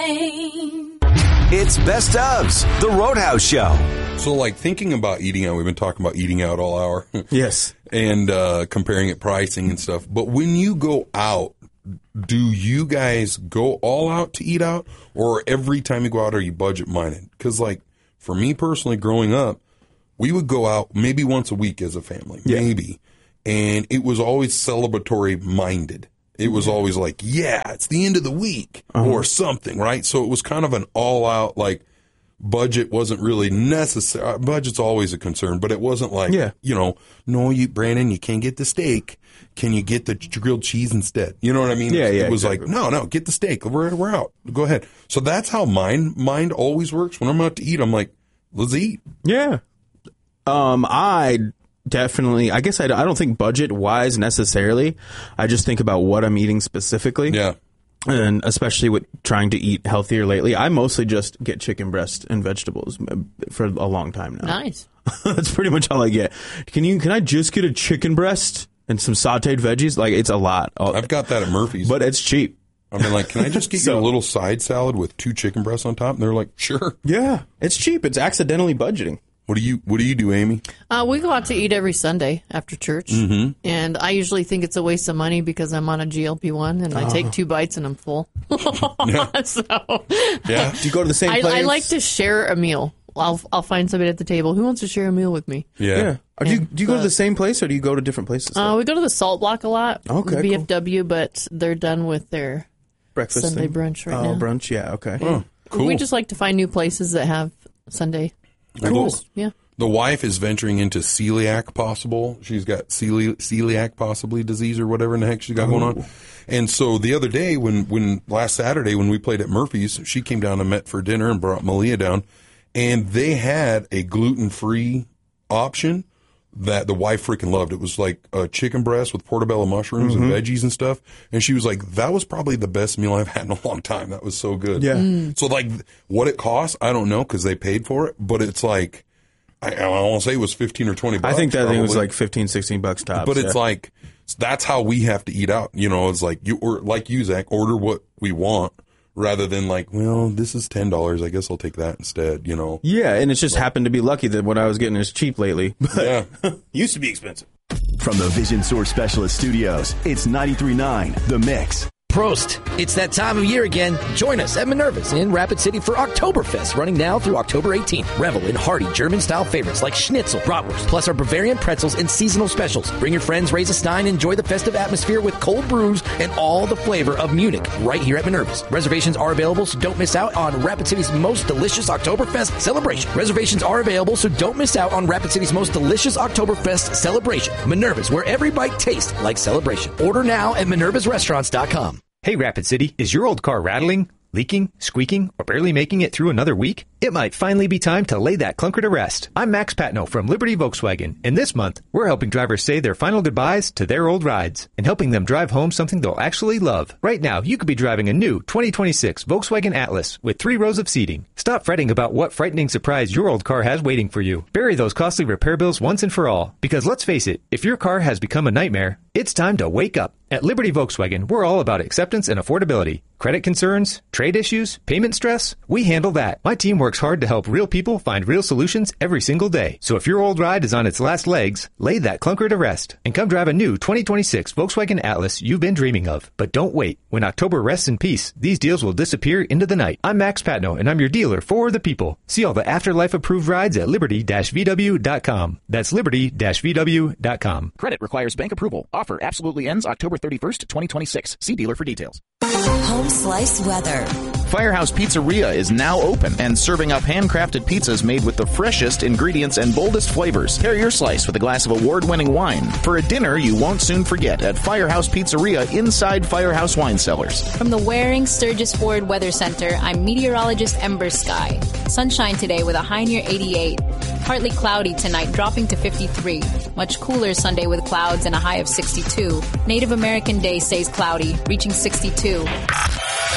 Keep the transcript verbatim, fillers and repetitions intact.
Wayne. It's Best Ofs, the Roadhouse Show. So, like, thinking about eating out, we've been talking about eating out all hour. Yes. And uh, comparing it, pricing and stuff. But when you go out, do you guys go all out to eat out? Or every time you go out, are you budget-minded? Because, like, for me personally, growing up, we would go out maybe once a week as a family. Yeah. Maybe. And it was always celebratory-minded. It was always like, yeah, it's the end of the week uh-huh. or something, right? So it was kind of an all-out, like, budget wasn't really necessary. Budget's always a concern, but it wasn't like, yeah. you know, no, you, Brandon, you can't get the steak. Can you get the grilled cheese instead? You know what I mean? Yeah, yeah. It was exactly. like, no, no, get the steak. We're, we're out. Go ahead. So that's how mine, mind always works. When I'm out to eat, I'm like, let's eat. Yeah. Um, I... Definitely. I guess I, I don't think budget-wise necessarily. I just think about what I'm eating specifically. Yeah. And especially with trying to eat healthier lately, I mostly just get chicken breast and vegetables for a long time now. Nice. That's pretty much all I get. Can you? Can I just get a chicken breast and some sautéed veggies? Like, it's a lot. I've got that at Murphy's. But it's cheap. I mean, like, can I just get so, you a little side salad with two chicken breasts on top? And they're like, sure. Yeah. It's cheap. It's accidentally budgeting. What do you What do you do, Amy? Uh, we go out to eat every Sunday after church, mm-hmm. and I usually think it's a waste of money because I'm on a G L P one, and I uh. take two bites and I'm full. yeah. so, yeah. Do you go to the same I, place? I like to share a meal. I'll I'll find somebody at the table who wants to share a meal with me. Yeah. yeah. Or do you do you go to the same place or do you go to different places? Uh, we go to the Salt Block a lot. Okay. V F W, cool. But they're done with their breakfast Sunday thing? brunch right oh, now. Oh, brunch. Yeah. Okay. Oh, cool. We just like to find new places that have Sunday. Cool. Yeah. The wife is venturing into celiac possible. She's got celi- celiac possibly disease or whatever in the heck she's got oh. going on. And so the other day when, when last Saturday when we played at Murphy's, she came down and met for dinner and brought Malia down, and they had a gluten-free option that the wife freaking loved. It was like a chicken breast with portobello mushrooms mm-hmm. and veggies and stuff. And she was like, that was probably the best meal I've had in a long time. That was so good. Yeah. Mm. So like what it costs, I don't know because they paid for it, but it's like, I, I won't say it was fifteen or twenty bucks. I think that probably. thing was like fifteen, sixteen bucks tops. But it's yeah. like, that's how we have to eat out. You know, it's like, you or like you, Zach, order what we want rather than like, well, this is ten dollars. I guess I'll take that instead, you know. Yeah, and it's just like, happened to be lucky that what I was getting is cheap lately. But yeah. used to be expensive. From the Vision Source Specialist Studios, it's ninety-three point nine The Mix. Prost! It's that time of year again. Join us at Minerva's in Rapid City for Oktoberfest, running now through October eighteenth. Revel in hearty German-style favorites like Schnitzel, Bratwurst, plus our Bavarian pretzels and seasonal specials. Bring your friends, raise a stein, enjoy the festive atmosphere with cold brews and all the flavor of Munich right here at Minerva's. Reservations are available, so don't miss out on Rapid City's most delicious Oktoberfest celebration. Reservations are available, so don't miss out on Rapid City's most delicious Oktoberfest celebration. Minerva's, where every bite tastes like celebration. Order now at minervas restaurants dot com. Hey, Rapid City, is your old car rattling, leaking, squeaking, or barely making it through another week? It might finally be time to lay that clunker to rest. I'm Max Patno from Liberty Volkswagen, and this month, we're helping drivers say their final goodbyes to their old rides and helping them drive home something they'll actually love. Right now, you could be driving a new twenty twenty-six Volkswagen Atlas with three rows of seating. Stop fretting about what frightening surprise your old car has waiting for you. Bury those costly repair bills once and for all, because let's face it, if your car has become a nightmare, it's time to wake up. At Liberty Volkswagen, we're all about acceptance and affordability. Credit concerns, trade issues, payment stress, we handle that. My team works hard to help real people find real solutions every single day. So if your old ride is on its last legs, lay that clunker to rest and come drive a new twenty twenty-six Volkswagen Atlas you've been dreaming of. But don't wait. When October rests in peace, these deals will disappear into the night. I'm Max Patno, and I'm your dealer for the people. See all the Afterlife-approved rides at liberty dash v w dot com. That's liberty dash v w dot com. Credit requires bank approval. Offer absolutely ends October thirty-first, twenty twenty-six. See dealer for details. Home Slice weather. Firehouse Pizzeria is now open and serving up handcrafted pizzas made with the freshest ingredients and boldest flavors. Pair your slice with a glass of award-winning wine for a dinner you won't soon forget at Firehouse Pizzeria inside Firehouse Wine Cellars. From the Waring Sturgis Ford Weather Center, I'm meteorologist Ember Sky. Sunshine today with a high near eighty-eight. Partly cloudy tonight, dropping to fifty-three. Much cooler Sunday with clouds and a high of sixty-two. Native American Day stays cloudy, reaching sixty-two.